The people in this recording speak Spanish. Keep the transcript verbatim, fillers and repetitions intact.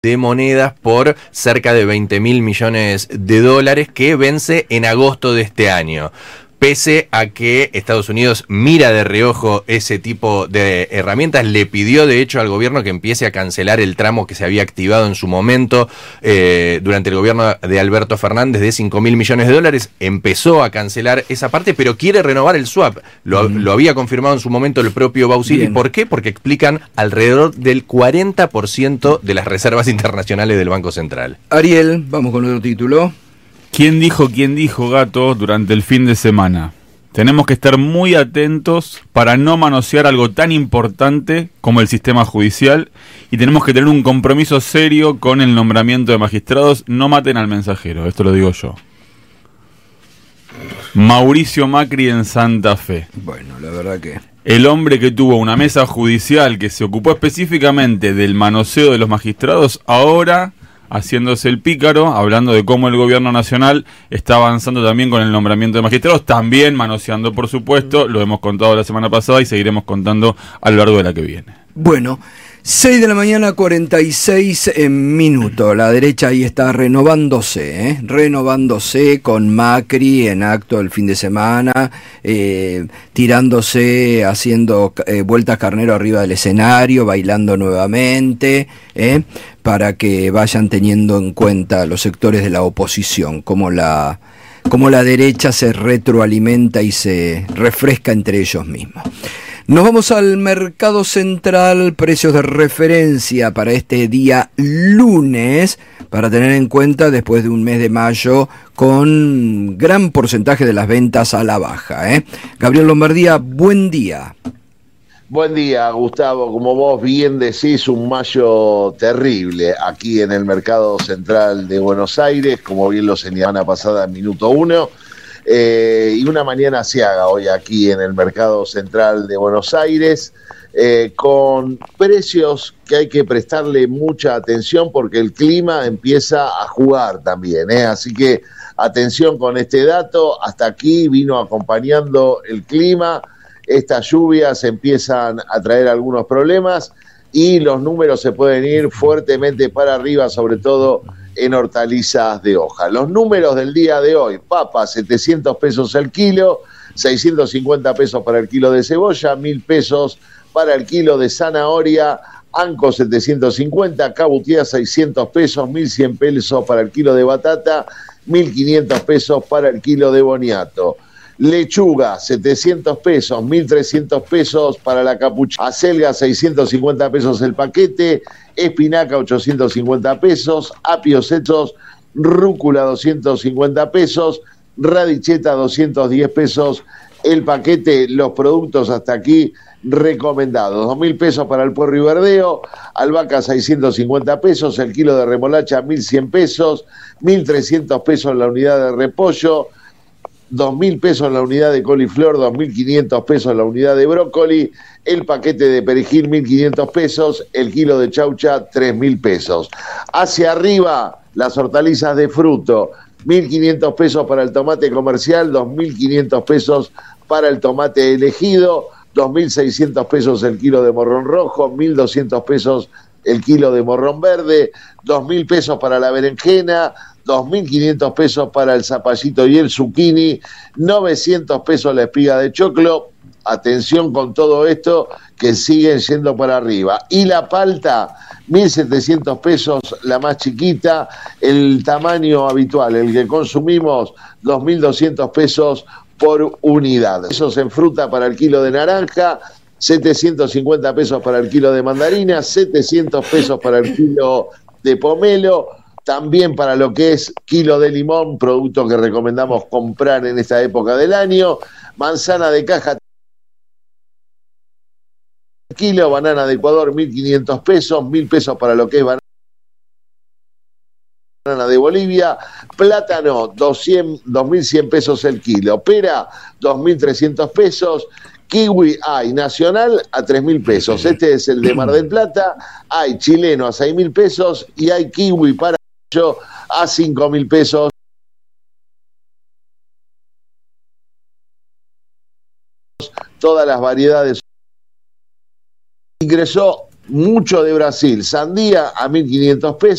de monedas por cerca de veinte mil millones de dólares que vence en agosto de este año. Pese a que Estados Unidos mira de reojo ese tipo de herramientas, le pidió de hecho al gobierno que empiece a cancelar el tramo que se había activado en su momento eh, durante el gobierno de Alberto Fernández de cinco mil millones de dólares. Empezó a cancelar esa parte, pero quiere renovar el swap. Lo, mm. lo había confirmado en su momento el propio Bausili. ¿Por qué? Porque explican alrededor del cuarenta por ciento de las reservas internacionales del Banco Central. Ariel, vamos con otro título. ¿Quién dijo, quién dijo, gato, durante el fin de semana? Tenemos que estar muy atentos para no manosear algo tan importante como el sistema judicial y tenemos que tener un compromiso serio con el nombramiento de magistrados. No maten al mensajero, esto lo digo yo. Mauricio Macri en Santa Fe. Bueno, la verdad que... El hombre que tuvo una mesa judicial que se ocupó específicamente del manoseo de los magistrados, ahora... haciéndose el pícaro, hablando de cómo el gobierno nacional está avanzando también con el nombramiento de magistrados, también manoseando, por supuesto, lo hemos contado la semana pasada y seguiremos contando a lo largo de la que viene. Bueno, seis de la mañana, cuarenta y seis minutos. La derecha ahí está renovándose, ¿eh? renovándose con Macri en acto el fin de semana, eh, tirándose, haciendo eh, vueltas carnero arriba del escenario, bailando nuevamente, ¿eh? para que vayan teniendo en cuenta los sectores de la oposición, como la, como la derecha se retroalimenta y se refresca entre ellos mismos. Nos vamos al mercado central, precios de referencia para este día lunes, para tener en cuenta después de un mes de mayo con gran porcentaje de las ventas a la baja, ¿eh? Gabriel Lombardía, buen día. Buen día, Gustavo. Como vos bien decís, un mayo terrible aquí en el mercado central de Buenos Aires, como bien lo señalaba pasada en minuto uno. Eh, y una mañana asiaga hoy aquí en el mercado central de Buenos Aires, eh, con precios que hay que prestarle mucha atención porque el clima empieza a jugar también, ¿eh? Así que atención con este dato. Hasta aquí vino acompañando el clima. Estas lluvias empiezan a traer algunos problemas y los números se pueden ir fuertemente para arriba, sobre todo en hortalizas de hoja. Los números del día de hoy: papa setecientos pesos el kilo, seiscientos cincuenta pesos para el kilo de cebolla, mil pesos para el kilo de zanahoria, anco setecientos cincuenta, cabutiá seiscientos pesos, mil cien pesos para el kilo de batata, mil quinientos pesos para el kilo de boniato. Lechuga, setecientos pesos, mil trescientos pesos para la capuchina. Acelga, seiscientos cincuenta pesos el paquete. Espinaca, ochocientos cincuenta pesos. Apios secos, rúcula, doscientos cincuenta pesos. Radicheta, doscientos diez pesos el paquete. Los productos hasta aquí recomendados: dos mil pesos para el puerro y verdeo. Albahaca, seiscientos cincuenta pesos. El kilo de remolacha, mil cien pesos. mil trescientos pesos la unidad de repollo. dos mil pesos en la unidad de coliflor, dos mil quinientos pesos en la unidad de brócoli, el paquete de perejil mil quinientos pesos, el kilo de chaucha tres mil pesos. Hacia arriba, las hortalizas de fruto, mil quinientos pesos para el tomate comercial, dos mil quinientos pesos para el tomate elegido, dos mil seiscientos pesos el kilo de morrón rojo, mil doscientos pesos el kilo de morrón verde, dos mil pesos para la berenjena, dos mil quinientos pesos para el zapallito y el zucchini, novecientos pesos la espiga de choclo. Atención con todo esto, que siguen yendo para arriba. Y la palta, mil setecientos pesos la más chiquita, el tamaño habitual, el que consumimos, dos mil doscientos pesos por unidad. Pesos en fruta para el kilo de naranja, setecientos cincuenta pesos para el kilo de mandarina, setecientos pesos para el kilo de pomelo. También para lo que es kilo de limón, producto que recomendamos comprar en esta época del año. Manzana de caja, kilo. Banana de Ecuador, mil quinientos pesos. mil pesos para lo que es banana de Bolivia. Plátano, dos mil cien pesos el kilo. Pera, dos mil trescientos pesos. Kiwi hay nacional a tres mil pesos. Este es el de Mar del Plata. Hay chileno a seis mil pesos y hay kiwi para a cinco mil pesos. Todas las variedades. Ingresó mucho de Brasil. Sandía a mil quinientos pesos.